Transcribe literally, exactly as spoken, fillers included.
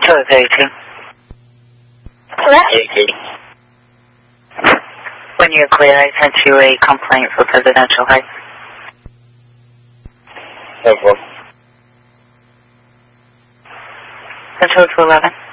Central is eighteen. What? eighteen. When you're clear, I sent you a complaint for Presidential Heights. No problem. Central to eleven.